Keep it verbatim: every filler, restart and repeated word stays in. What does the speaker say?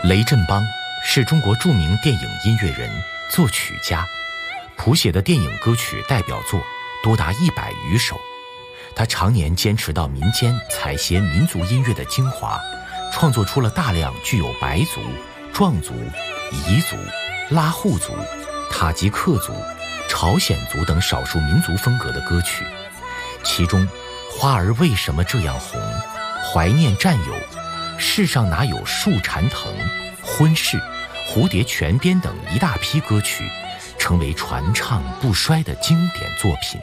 雷振邦是中国著名电影音乐人、作曲家，谱写的电影歌曲代表作多达一百余首。他常年坚持到民间采撷民族音乐的精华，创作出了大量具有白族、壮族、彝族、拉祜族、塔吉克族、朝鲜族等少数民族风格的歌曲。其中《花儿为什么这样红》、《怀念战友》、《世上哪有树缠藤》、《婚事》、《蝴蝶泉边》等一大批歌曲，成为传唱不衰的经典作品。